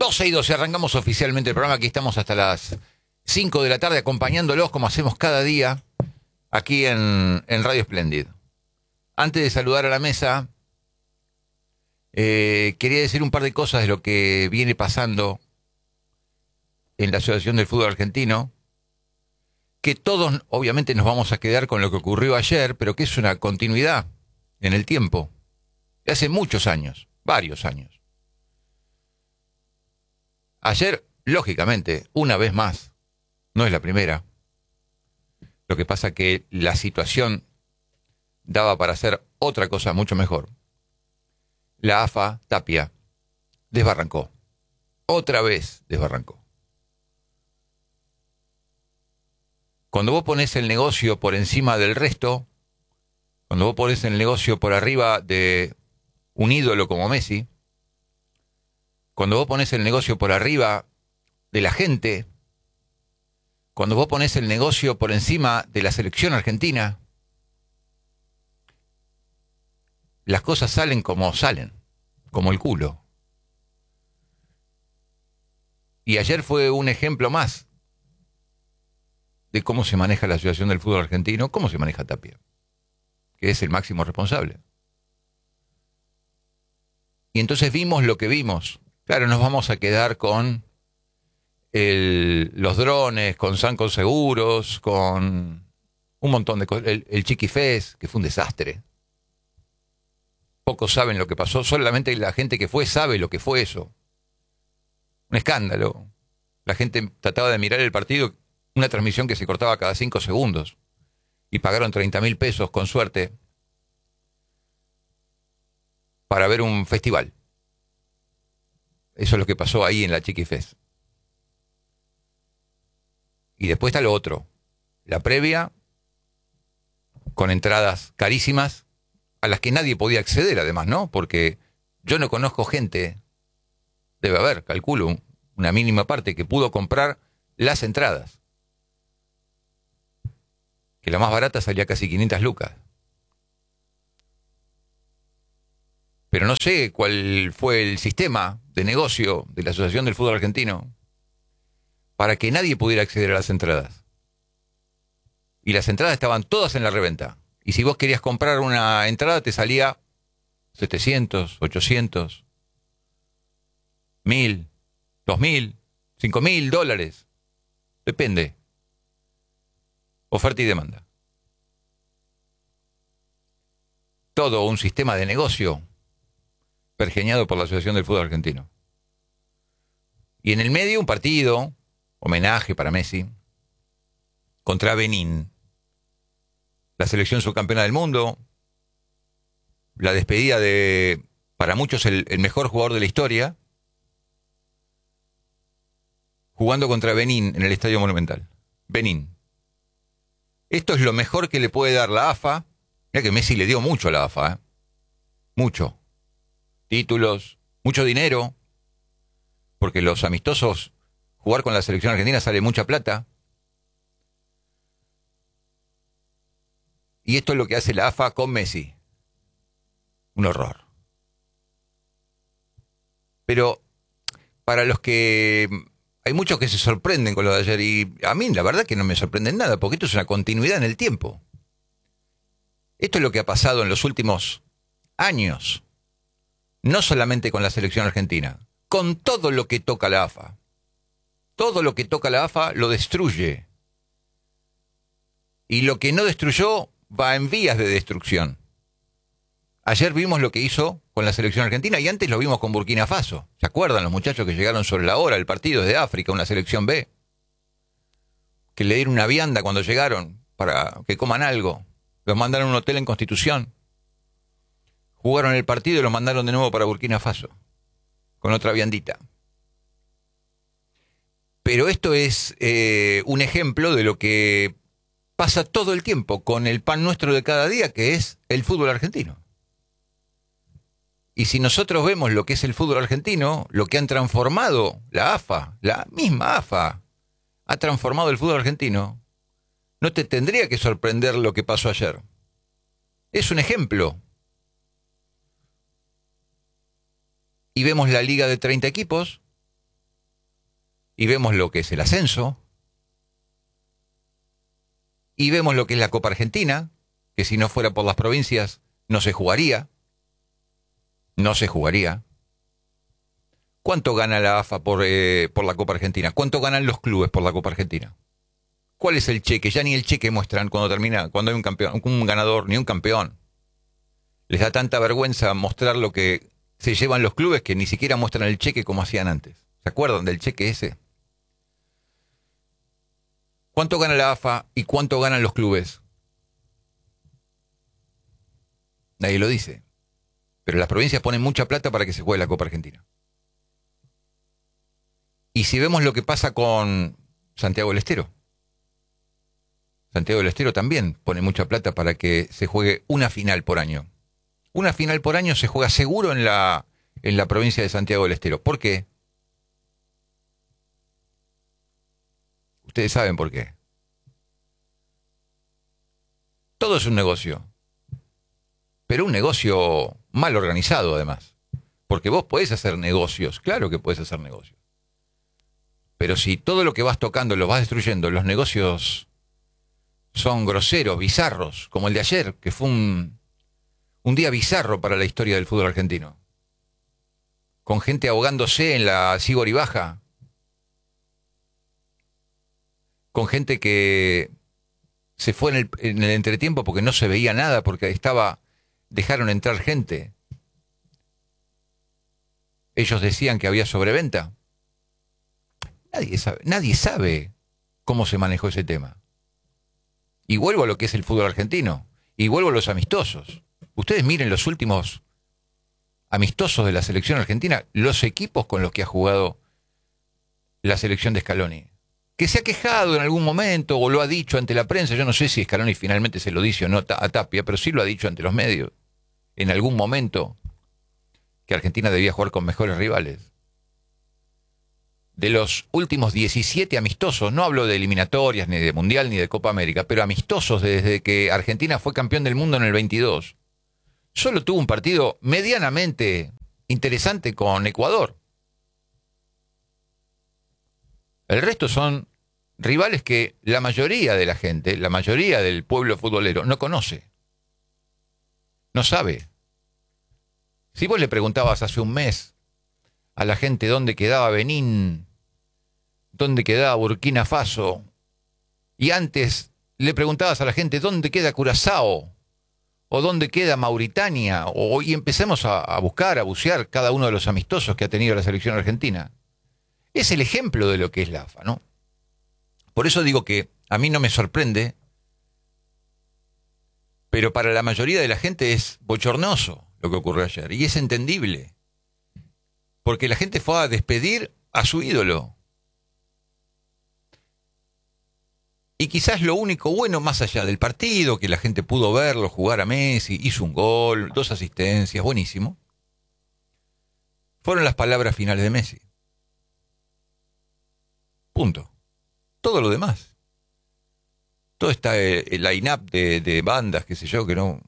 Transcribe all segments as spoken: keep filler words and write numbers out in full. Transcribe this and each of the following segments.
doce y doce, arrancamos oficialmente el programa. Aquí estamos hasta las cinco de la tarde acompañándolos como hacemos cada día aquí en, en Radio Splendid. Antes de saludar a la mesa, eh, quería decir un par de cosas de lo que viene pasando en la Asociación del Fútbol Argentino, que todos obviamente nos vamos a quedar con lo que ocurrió ayer, pero que es una continuidad en el tiempo, de hace muchos años, varios años. Ayer, lógicamente, una vez más, no es la primera. Lo que pasa que la situación daba para hacer otra cosa mucho mejor. La A F A, Tapia, desbarrancó. Otra vez desbarrancó. Cuando vos pones el negocio por encima del resto, cuando vos pones el negocio por arriba de un ídolo como Messi, cuando vos pones el negocio por arriba de la gente, cuando vos pones el negocio por encima de la selección argentina, las cosas salen como salen, como el culo. Y ayer fue un ejemplo más de cómo se maneja la Asociación del Fútbol Argentino, cómo se maneja Tapia, que es el máximo responsable. Y entonces vimos lo que vimos. Claro, nos vamos a quedar con el, los drones, con Sancos Seguros, con un montón de cosas. El, el Chiquifés, que fue un desastre. Pocos saben lo que pasó, solamente la gente que fue sabe lo que fue eso. Un escándalo. La gente trataba de mirar el partido, una transmisión que se cortaba cada cinco segundos. Y pagaron treinta mil pesos, con suerte, para ver un festival. Eso es lo que pasó ahí en la Chiquifés. Y después está lo otro. La previa, con entradas carísimas, a las que nadie podía acceder además, ¿no? Porque yo no conozco gente, debe haber, calculo, una mínima parte que pudo comprar las entradas. Que la más barata salía casi quinientas lucas. Pero no sé cuál fue el sistema de negocio de la Asociación del Fútbol Argentino para que nadie pudiera acceder a las entradas. Y las entradas estaban todas en la reventa. Y si vos querías comprar una entrada te salía setecientos, ochocientos, mil, dos mil, cinco mil dólares. Depende. Oferta y demanda. Todo un sistema de negocio pergeñado por la Asociación del Fútbol Argentino. Y en el medio un partido, homenaje para Messi, contra Benín. La selección subcampeona del mundo, la despedida de, para muchos, el, el mejor jugador de la historia, jugando contra Benín en el Estadio Monumental. Benín. Esto es lo mejor que le puede dar la A F A. Mira que Messi le dio mucho a la A F A, ¿eh? Mucho. Títulos, mucho dinero, porque los amistosos, jugar con la selección argentina sale mucha plata. Y esto es lo que hace la A F A con Messi. Un horror. Pero para los que... Hay muchos que se sorprenden con lo de ayer y a mí la verdad que no me sorprende nada, porque esto es una continuidad en el tiempo. Esto es lo que ha pasado en los últimos años. No solamente con la selección argentina, con todo lo que toca la A F A. Todo lo que toca la A F A lo destruye. Y lo que no destruyó va en vías de destrucción. Ayer vimos lo que hizo con la selección argentina y antes lo vimos con Burkina Faso. ¿Se acuerdan los muchachos que llegaron sobre la hora? El partido desde África, una selección B. Que le dieron una vianda cuando llegaron para que coman algo. Los mandaron a un hotel en Constitución. Jugaron el partido y los mandaron de nuevo para Burkina Faso, con otra viandita. Pero esto es eh, un ejemplo de lo que pasa todo el tiempo con el pan nuestro de cada día, que es el fútbol argentino. Y si nosotros vemos lo que es el fútbol argentino, lo que han transformado la A F A, la misma A F A, ha transformado el fútbol argentino, no te tendría que sorprender lo que pasó ayer. Es un ejemplo. Y vemos la liga de treinta equipos, y vemos lo que es el ascenso, y vemos lo que es la Copa Argentina, que si no fuera por las provincias no se jugaría, no se jugaría. ¿Cuánto gana la A F A por, eh, por la Copa Argentina? ¿Cuánto ganan los clubes por la Copa Argentina? ¿Cuál es el cheque? Ya ni el cheque muestran cuando termina, cuando hay un campeón, un ganador, ni un campeón. Les da tanta vergüenza mostrar lo que se llevan los clubes que ni siquiera muestran el cheque como hacían antes. ¿Se acuerdan del cheque ese? ¿Cuánto gana la A F A y cuánto ganan los clubes? Nadie lo dice. Pero las provincias ponen mucha plata para que se juegue la Copa Argentina. Y si vemos lo que pasa con Santiago del Estero. Santiago del Estero también pone mucha plata para que se juegue una final por año. Una final por año se juega seguro en la, en la provincia de Santiago del Estero. ¿Por qué? Ustedes saben por qué. Todo es un negocio. Pero un negocio mal organizado además. Porque vos podés hacer negocios. Claro que podés hacer negocios. Pero si todo lo que vas tocando lo vas destruyendo, los negocios son groseros, bizarros, como el de ayer, que fue un, un día bizarro para la historia del fútbol argentino. Con gente ahogándose en la Sigori Baja. Con gente que se fue en el, en el entretiempo porque no se veía nada, porque estaba, dejaron entrar gente. Ellos decían que había sobreventa. Nadie sabe, nadie sabe cómo se manejó ese tema. Y vuelvo a lo que es el fútbol argentino. Y vuelvo a los amistosos. Ustedes miren los últimos amistosos de la selección argentina, los equipos con los que ha jugado la selección de Scaloni. Que se ha quejado en algún momento o lo ha dicho ante la prensa. Yo no sé si Scaloni finalmente se lo dice o no a Tapia, pero sí lo ha dicho ante los medios. En algún momento que Argentina debía jugar con mejores rivales. De los últimos diecisiete amistosos, no hablo de eliminatorias, ni de Mundial, ni de Copa América, pero amistosos desde que Argentina fue campeón del mundo en el veintidós, solo tuvo un partido medianamente interesante con Ecuador. El resto son rivales que la mayoría de la gente, la mayoría del pueblo futbolero, no conoce. No sabe. Si vos le preguntabas hace un mes a la gente dónde quedaba Benín, dónde quedaba Burkina Faso, y antes le preguntabas a la gente dónde queda Curazao, o dónde queda Mauritania, o, y empecemos a, a buscar, a bucear cada uno de los amistosos que ha tenido la selección argentina. Es el ejemplo de lo que es la A F A, ¿no? Por eso digo que a mí no me sorprende, pero para la mayoría de la gente es bochornoso lo que ocurrió ayer, y es entendible. Porque la gente fue a despedir a su ídolo. Y quizás lo único bueno, más allá del partido, que la gente pudo verlo jugar a Messi, hizo un gol, dos asistencias, buenísimo, fueron las palabras finales de Messi. Punto. Todo lo demás. Todo está el line-up de, de bandas, qué sé yo, que no...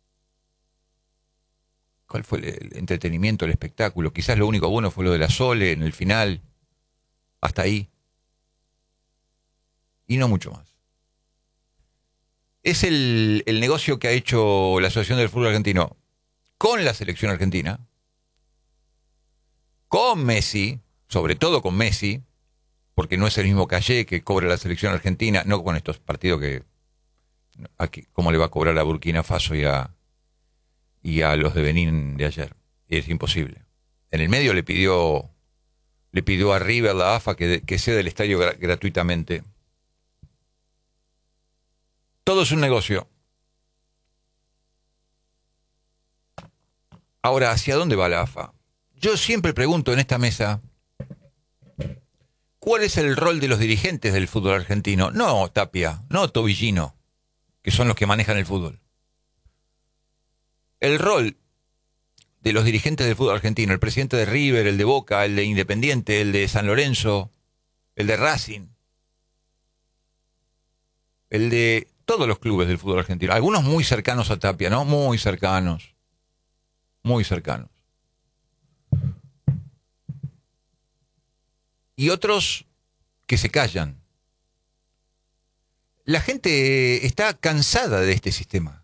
¿Cuál fue el, el entretenimiento, el espectáculo? Quizás lo único bueno fue lo de la Sole en el final. Hasta ahí. Y no mucho más. Es el, el negocio que ha hecho la Asociación del Fútbol Argentino con la selección argentina, con Messi, sobre todo con Messi, porque no es el mismo calle que cobra la selección argentina, no con estos partidos que... Aquí, ¿cómo le va a cobrar a Burkina Faso y a... y a los de Benín de ayer? Es imposible. En el medio le pidió le pidió a River, la A F A, que, que sea del estadio gra- gratuitamente. Todo es un negocio. Ahora, ¿hacia dónde va la A F A? Yo siempre pregunto en esta mesa, ¿cuál es el rol de los dirigentes del fútbol argentino? No Tapia, no Tobillino, que son los que manejan el fútbol. El rol de los dirigentes del fútbol argentino, el presidente de River, el de Boca, el de Independiente, el de San Lorenzo, el de Racing, el de todos los clubes del fútbol argentino, algunos muy cercanos a Tapia, ¿no? Muy cercanos, muy cercanos. Y otros que se callan. La gente está cansada de este sistema.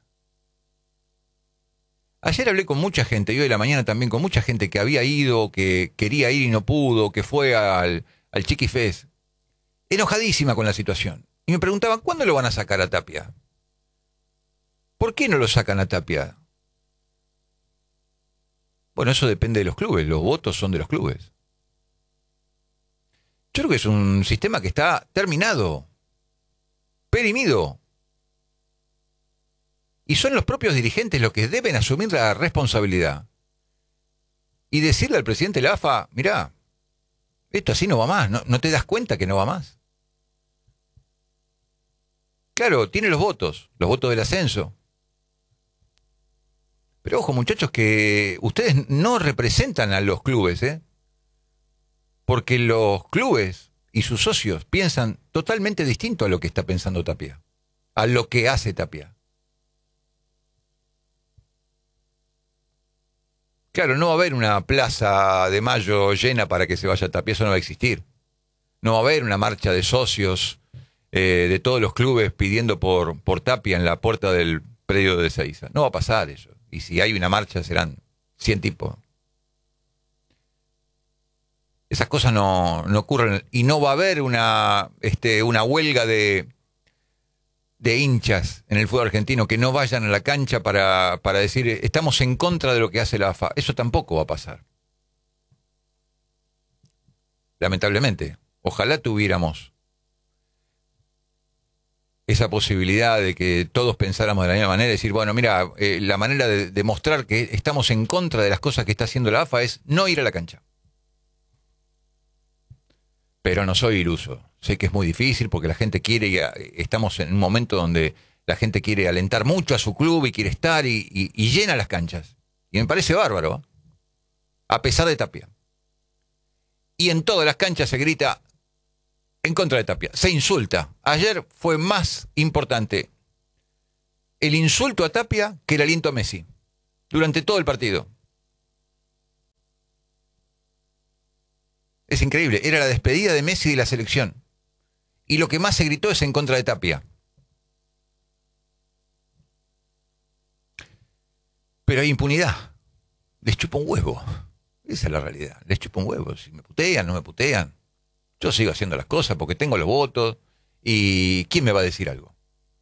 Ayer hablé con mucha gente, y hoy de la mañana también con mucha gente que había ido, que quería ir y no pudo, que fue al, al Chiquifest, enojadísima con la situación. Y me preguntaban, ¿cuándo lo van a sacar a Tapia? ¿Por qué no lo sacan a Tapia? Bueno, eso depende de los clubes, los votos son de los clubes. Yo creo que es un sistema que está terminado, perimido. Y son los propios dirigentes los que deben asumir la responsabilidad. Y decirle al presidente de la A F A, mirá, esto así no va más, ¿no, no te das cuenta que no va más? Claro, tiene los votos, los votos del ascenso. Pero ojo, muchachos, que ustedes no representan a los clubes, ¿eh? Porque los clubes y sus socios piensan totalmente distinto a lo que está pensando Tapia, a lo que hace Tapia. Claro, no va a haber una plaza de Mayo llena para que se vaya Tapia, eso no va a existir. No va a haber una marcha de socios eh, de todos los clubes pidiendo por, por Tapia en la puerta del predio de Ezeiza. No va a pasar eso. Y si hay una marcha serán cien tipos. Esas cosas no, no ocurren. Y no va a haber una, este, una huelga de, de hinchas en el fútbol argentino que no vayan a la cancha para, para decir estamos en contra de lo que hace la A F A. Eso tampoco va a pasar. Lamentablemente. Ojalá tuviéramos esa posibilidad de que todos pensáramos de la misma manera, decir, bueno, mira, eh, la manera de demostrar que estamos en contra de las cosas que está haciendo la A F A es no ir a la cancha. Pero no soy iluso. Sé que es muy difícil porque la gente quiere, y estamos en un momento donde la gente quiere alentar mucho a su club y quiere estar y, y, y llena las canchas. Y me parece bárbaro, ¿eh? A pesar de Tapia. Y en todas las canchas se grita en contra de Tapia. Se insulta. Ayer fue más importante el insulto a Tapia que el aliento a Messi. Durante todo el partido. Es increíble. Era la despedida de Messi de la selección. Y lo que más se gritó es en contra de Tapia. Pero hay impunidad. Les chupa un huevo. Esa es la realidad. Les chupa un huevo. Si me putean, no me putean. Yo sigo haciendo las cosas porque tengo los votos. ¿Y quién me va a decir algo?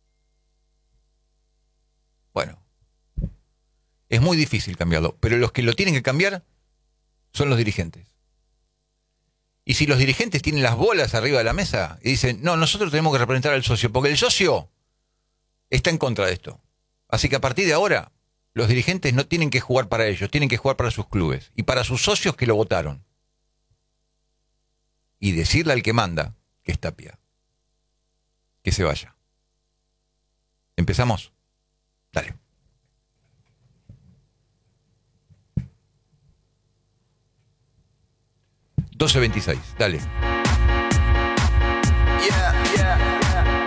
Bueno. Es muy difícil cambiarlo. Pero los que lo tienen que cambiar son los dirigentes. Y si los dirigentes tienen las bolas arriba de la mesa y dicen, no, nosotros tenemos que representar al socio, porque el socio está en contra de esto. Así que a partir de ahora, los dirigentes no tienen que jugar para ellos, tienen que jugar para sus clubes y para sus socios que lo votaron. Y decirle al que manda, que es Tapia, que se vaya. ¿Empezamos? Dale. doce veintiséis, dale. Yeah, yeah, yeah,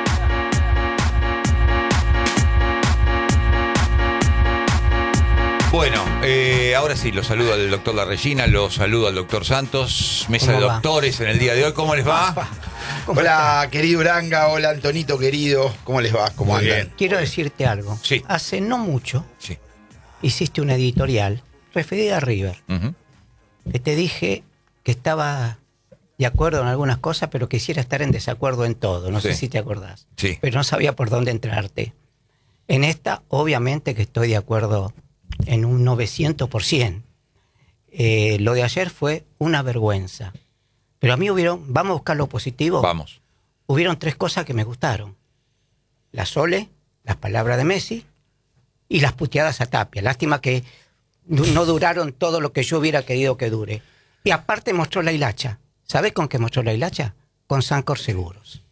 yeah. Bueno, eh, ahora sí, los saludo al doctor La Regina, los saludo al doctor Santos, mesa de doctores en el día de hoy. ¿Cómo les va? ¿Cómo hola, está? Querido Uranga, hola, Antonito, querido. ¿Cómo les va? ¿Cómo Muy andan? bien. Quiero decirte algo. Sí. Hace no mucho Sí. hiciste una editorial referida a River. Uh-huh. Que te dije que estaba de acuerdo en algunas cosas, pero quisiera estar en desacuerdo en todo. No Sí. sé si te acordás. Sí. Pero no sabía por dónde entrarte. En esta, obviamente que estoy de acuerdo en un novecientos por ciento. Eh, lo de ayer fue una vergüenza. Pero a mí hubieron, vamos a buscar lo positivo. Vamos. Hubieron tres cosas que me gustaron. La Sole, las palabras de Messi y las puteadas a Tapia. Lástima que no duraron todo lo que yo hubiera querido que dure. Y aparte mostró la hilacha. ¿Sabés con qué mostró la hilacha? Con Sancor Seguros.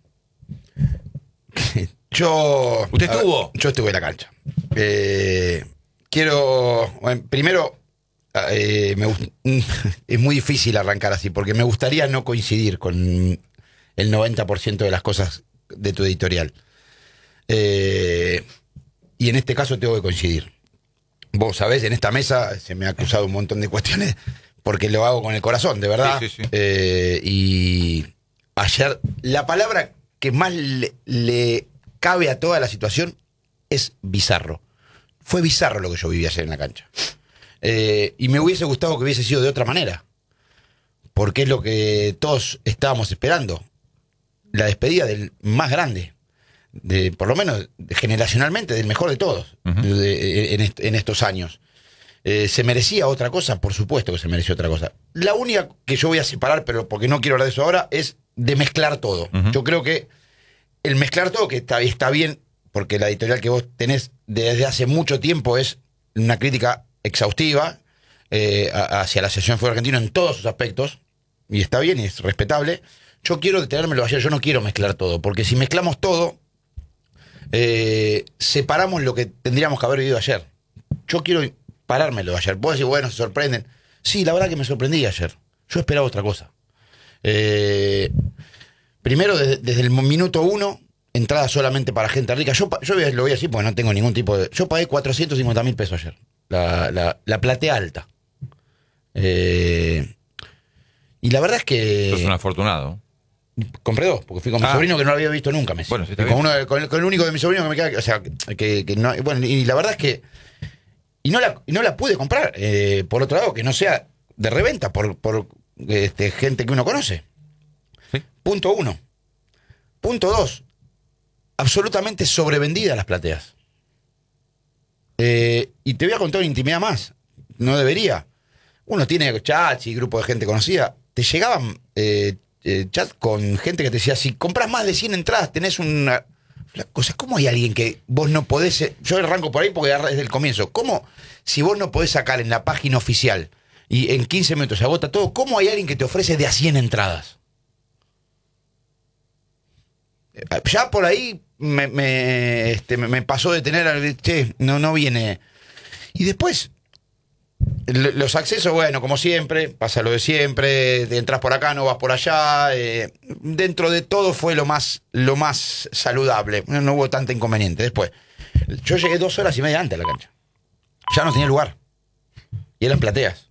Yo... ¿Usted a ver, estuvo? yo estuve en la cancha. Eh, quiero... Bueno, primero, eh, me gust- es muy difícil arrancar así, porque me gustaría no coincidir con el noventa por ciento de las cosas de tu editorial. Eh, y en este caso tengo que coincidir. Vos sabés, en esta mesa se me ha acusado un montón de cuestiones porque lo hago con el corazón, de verdad. Sí, sí, sí. Eh, y, ayer, la palabra que más le, le cabe a toda la situación es bizarro. Fue bizarro lo que yo viví ayer en la cancha. Eh, y me hubiese gustado que hubiese sido de otra manera. Porque es lo que todos estábamos esperando. La despedida del más grande. De, por lo menos generacionalmente, del mejor de todos. Uh-huh. de, en, est- en estos años. Eh, ¿Se merecía otra cosa? Por supuesto que se mereció otra cosa. La única que yo voy a separar, pero porque no quiero hablar de eso ahora, es de mezclar todo. Uh-huh. Yo creo que el mezclar todo, que está, está bien, porque la editorial que vos tenés desde hace mucho tiempo es una crítica exhaustiva eh, hacia la Asociación de Fútbol Argentino en todos sus aspectos, y está bien y es respetable. Yo quiero detenérmelo ayer, yo no quiero mezclar todo, porque si mezclamos todo, eh, separamos lo que tendríamos que haber vivido ayer. Yo quiero parármelo ayer. Vos decís, bueno, se sorprenden. Sí, la verdad que me sorprendí ayer. Yo esperaba otra cosa. Eh, primero, desde, desde el minuto uno, entrada solamente para gente rica. Yo, yo lo voy a decir porque no tengo ningún tipo de... Yo pagué cuatrocientos cincuenta mil pesos ayer. La, la, la platea alta. Eh, y la verdad es que... Sos un afortunado. Compré dos, porque fui con mi ah. sobrino que no lo había visto nunca, Messi. Bueno, sí, con, uno, con, con el único de mis sobrinos que me queda... O sea, que, que no... Bueno, y la verdad es que... Y no la, y no la pude comprar, eh, por otro lado, que no sea de reventa, por, por este, gente que uno conoce. ¿Sí? Punto uno. Punto dos. Absolutamente sobrevendidas las plateas. Eh, y te voy a contar una intimidad más. No debería. Uno tiene chats y grupos de gente conocida. Te llegaban eh, eh, chats con gente que te decía, si compras más de cien entradas, tenés una... O sea, ¿cómo hay alguien que vos no podés... Yo arranco por ahí porque desde el comienzo. ¿Cómo, si vos no podés sacar en la página oficial y en quince minutos se agota todo, cómo hay alguien que te ofrece de a cien entradas? Ya por ahí me, me, este, me pasó de tener... Che, no, no viene... Y después, los accesos, bueno, como siempre, pasa lo de siempre, entras por acá, no vas por allá. Eh, dentro de todo fue lo más, lo más saludable, no, no hubo tanta inconveniente. Después, yo llegué dos horas y media antes a la cancha. Ya no tenía lugar. Y eran plateas.